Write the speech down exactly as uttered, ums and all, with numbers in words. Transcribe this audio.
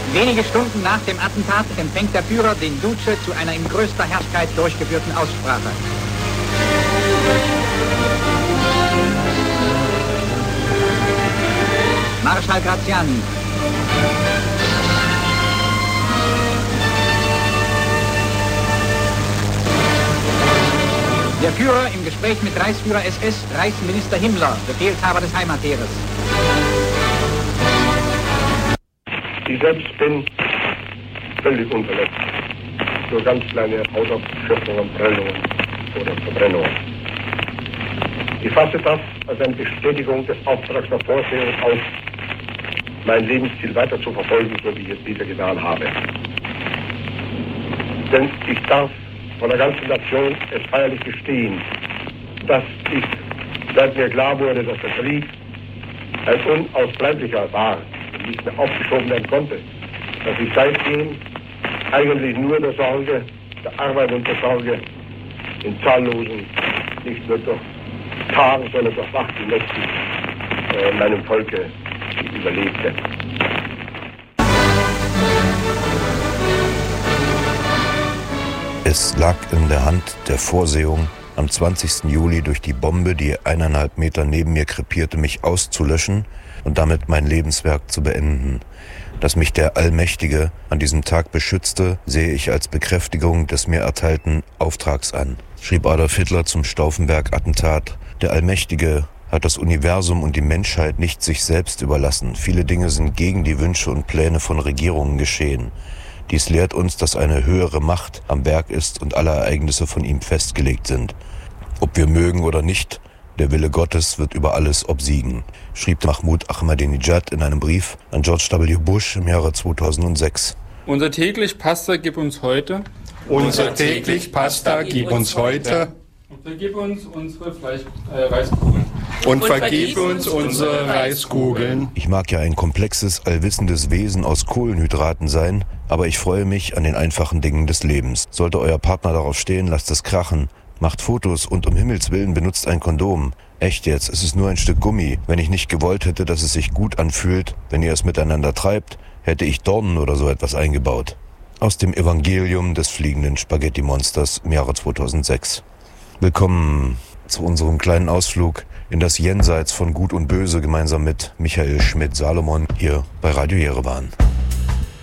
Wenige Stunden nach dem Attentat empfängt der Führer den Duce zu einer in größter Herrlichkeit durchgeführten Aussprache. Marschall Graziani. Der Führer im Gespräch mit Reichsführer S S, Reichsminister Himmler, Befehlshaber des Heimatheeres. Ich selbst bin völlig unverletzt. Nur ganz kleine Hautausschürfungen, Prellungen oder Verbrennungen. Ich fasse das als eine Bestätigung des Auftrags der Vorsehung auf, mein Lebensziel weiter zu verfolgen, so wie ich es wieder getan habe. Denn ich darf von der ganzen Nation es feierlich gestehen, dass ich, seit mir klar wurde, dass der Krieg ein unausbleiblicher war und nicht mehr aufgeschoben werden konnte, dass ich seitdem eigentlich nur der Sorge, der Arbeit und der Sorge in zahllosen, nicht nur durch Tagen, sondern durch wachten Nächten äh, meinem Volke überlebte. Es lag in der Hand der Vorsehung, am zwanzigsten Juli durch die Bombe, die eineinhalb Meter neben mir krepierte, mich auszulöschen und damit mein Lebenswerk zu beenden. Dass mich der Allmächtige an diesem Tag beschützte, sehe ich als Bekräftigung des mir erteilten Auftrags an, schrieb Adolf Hitler zum Stauffenberg-Attentat. Der Allmächtige hat das Universum und die Menschheit nicht sich selbst überlassen. Viele Dinge sind gegen die Wünsche und Pläne von Regierungen geschehen. Dies lehrt uns, dass eine höhere Macht am Werk ist und alle Ereignisse von ihm festgelegt sind. Ob wir mögen oder nicht, der Wille Gottes wird über alles obsiegen, schrieb Mahmoud Ahmadinejad in einem Brief an George W. Bush im Jahre zweitausendsechs. Unser täglich Pasta gib uns heute. Unser täglich Pasta gib uns heute. Und vergib uns unsere Fleisch, äh, Reiskugeln. Und vergib uns unsere Reiskugeln. Ich mag ja ein komplexes, allwissendes Wesen aus Kohlenhydraten sein, aber ich freue mich an den einfachen Dingen des Lebens. Sollte euer Partner darauf stehen, lasst es krachen. Macht Fotos und um Himmels Willen benutzt ein Kondom. Echt jetzt, es ist nur ein Stück Gummi. Wenn ich nicht gewollt hätte, dass es sich gut anfühlt, wenn ihr es miteinander treibt, hätte ich Dornen oder so etwas eingebaut. Aus dem Evangelium des fliegenden Spaghetti-Monsters im Jahre zweitausendsechs. Willkommen zu unserem kleinen Ausflug in das Jenseits von Gut und Böse gemeinsam mit Michael Schmidt-Salomon hier bei Radio Jerewan.